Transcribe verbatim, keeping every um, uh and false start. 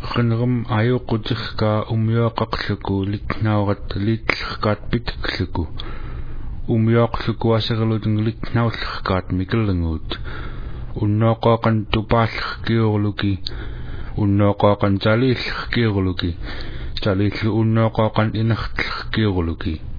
qinrum ayuqutiqqa umyuaqaqluku liknaurat liitllerkaat pitikluku umyuaqluku aserlutung liknaullerkaat mikelnguut unnoqaqan tupaallerkiurluki unnoqaqan taliillerkiurluki taliillu unnoqaqan inertlerkiurluki